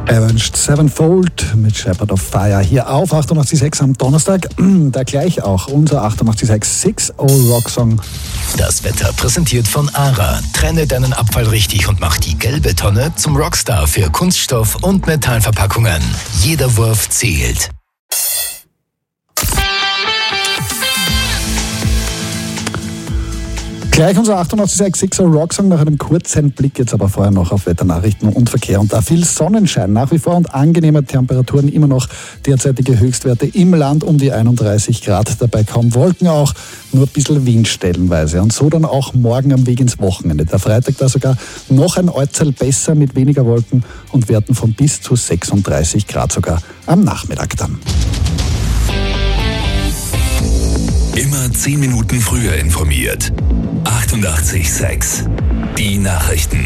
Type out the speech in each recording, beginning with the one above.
Avenged Sevenfold mit Shepherd of Fire hier auf 88.6 am Donnerstag. Da gleich auch unser 88.6 6.0 Rocksong. Das Wetter präsentiert von ARA. Trenne deinen Abfall richtig und mach die gelbe Tonne zum Rockstar für Kunststoff- und Metallverpackungen. Jeder Wurf zählt. Gleich unser 88.6 6.0 Rocksong nach einem kurzen Blick jetzt aber vorher noch auf Wetternachrichten und Verkehr. Und da viel Sonnenschein nach wie vor und angenehme Temperaturen, immer noch derzeitige Höchstwerte im Land um die 31 Grad. Dabei kaum Wolken auch, nur ein bisschen Wind stellenweise. Und so dann auch morgen am Weg ins Wochenende. Der Freitag da sogar noch ein Ortsteil besser mit weniger Wolken und Werten von bis zu 36 Grad sogar am Nachmittag dann. Immer 10 Minuten früher informiert. 88.6 Die Nachrichten.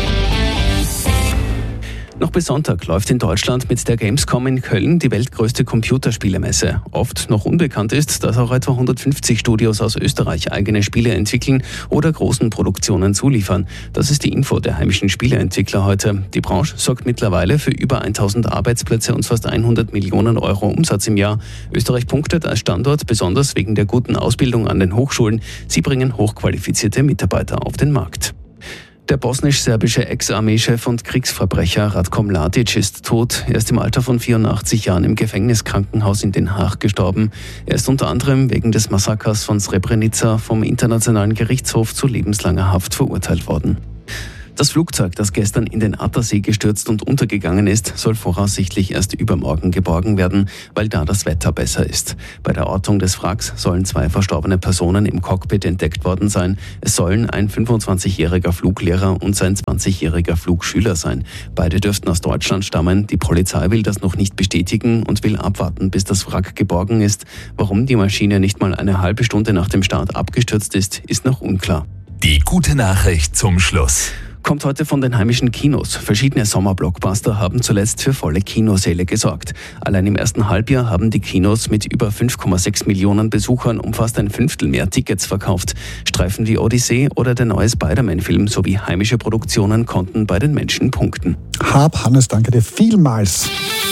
Noch bis Sonntag läuft in Deutschland mit der Gamescom in Köln die weltgrößte Computerspielemesse. Oft noch unbekannt ist, dass auch etwa 150 Studios aus Österreich eigene Spiele entwickeln oder großen Produktionen zuliefern. Das ist die Info der heimischen Spieleentwickler heute. Die Branche sorgt mittlerweile für über 1000 Arbeitsplätze und fast 100 Millionen Euro Umsatz im Jahr. Österreich punktet als Standort besonders wegen der guten Ausbildung an den Hochschulen. Sie bringen hochqualifizierte Mitarbeiter auf den Markt. Der bosnisch-serbische Ex-Armeechef und Kriegsverbrecher Ratko Mladic ist tot. Er ist im Alter von 84 Jahren im Gefängniskrankenhaus in Den Haag gestorben. Er ist unter anderem wegen des Massakers von Srebrenica vom Internationalen Gerichtshof zu lebenslanger Haft verurteilt worden. Das Flugzeug, das gestern in den Attersee gestürzt und untergegangen ist, soll voraussichtlich erst übermorgen geborgen werden, weil da das Wetter besser ist. Bei der Ortung des Wracks sollen 2 verstorbene Personen im Cockpit entdeckt worden sein. Es sollen ein 25-jähriger Fluglehrer und sein 20-jähriger Flugschüler sein. Beide dürften aus Deutschland stammen. Die Polizei will das noch nicht bestätigen und will abwarten, bis das Wrack geborgen ist. Warum die Maschine nicht mal eine halbe Stunde nach dem Start abgestürzt ist, ist noch unklar. Die gute Nachricht zum Schluss. Kommt heute von den heimischen Kinos. Verschiedene Sommerblockbuster haben zuletzt für volle Kinosäle gesorgt. Allein im ersten Halbjahr haben die Kinos mit über 5,6 Millionen Besuchern um fast ein Fünftel mehr Tickets verkauft. Streifen wie Odyssee oder der neue Spider-Man-Film sowie heimische Produktionen konnten bei den Menschen punkten. Hannes, danke dir vielmals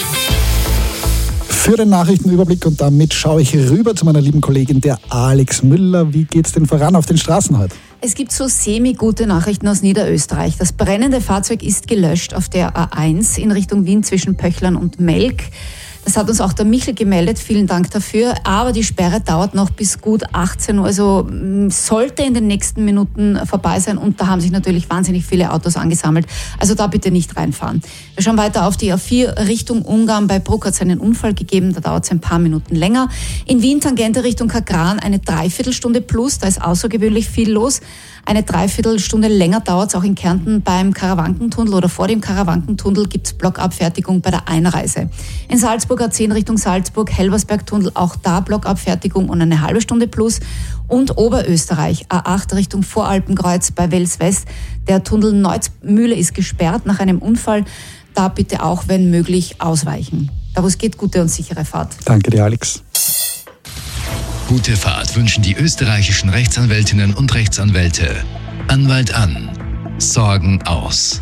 für den Nachrichtenüberblick und damit schaue ich rüber zu meiner lieben Kollegin, der Alex Müller. Wie geht's denn voran auf den Straßen heute? Es gibt so semi-gute Nachrichten aus Niederösterreich. Das brennende Fahrzeug ist gelöscht auf der A1 in Richtung Wien zwischen Pöchlern und Melk. Das hat uns auch der Michel gemeldet, vielen Dank dafür. Aber die Sperre dauert noch bis gut 18 Uhr, also sollte in den nächsten Minuten vorbei sein. Und da haben sich natürlich wahnsinnig viele Autos angesammelt. Also da bitte nicht reinfahren. Wir schauen weiter auf die A4 Richtung Ungarn. Bei Bruck hat es einen Unfall gegeben, da dauert es ein paar Minuten länger. In Wien Tangente Richtung Kagran eine Dreiviertelstunde plus, da ist außergewöhnlich viel los. Eine Dreiviertelstunde länger dauert es auch in Kärnten beim Karawankentunnel oder vor dem Karawankentunnel gibt es Blockabfertigung bei der Einreise. In Salzburg A10 Richtung Salzburg, Helversbergtunnel, auch da Blockabfertigung und eine halbe Stunde plus. Und Oberösterreich, A8 Richtung Voralpenkreuz bei Wels West. Der Tunnel Neuzmühle ist gesperrt nach einem Unfall. Da bitte auch, wenn möglich, ausweichen. Da wo es geht, gute und sichere Fahrt. Danke dir, Alex. Gute Fahrt wünschen die österreichischen Rechtsanwältinnen und Rechtsanwälte. Anwalt an. Sorgen aus.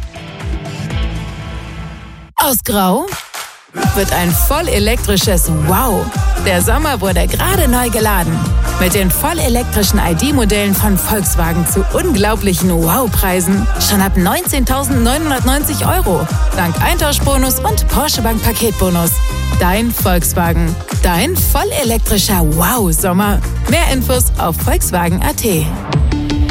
Aus Grau wird ein vollelektrisches Wow. Der Sommer wurde gerade neu geladen. Mit den vollelektrischen ID-Modellen von Volkswagen zu unglaublichen Wow-Preisen. Schon ab 19.990 €. Dank Eintauschbonus und Porsche Bank Paketbonus. Dein Volkswagen. Dein vollelektrischer Wow-Sommer. Mehr Infos auf Volkswagen.at.